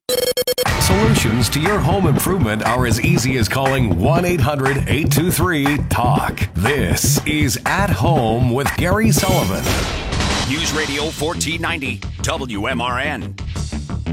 Solutions to your home improvement are as easy as calling 1-800-823-TALK. This is At Home with Gary Sullivan. News Radio 1490, WMRN.